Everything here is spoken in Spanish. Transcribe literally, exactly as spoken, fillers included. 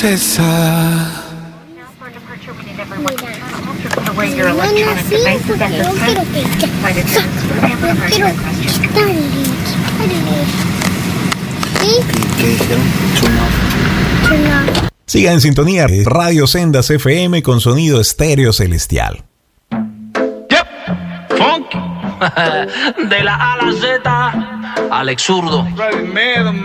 princesa. Siga en sintonía de Radio Sendas F M con sonido estéreo celestial. Yep. Funk. De la A a la Z, Alex Zurdo.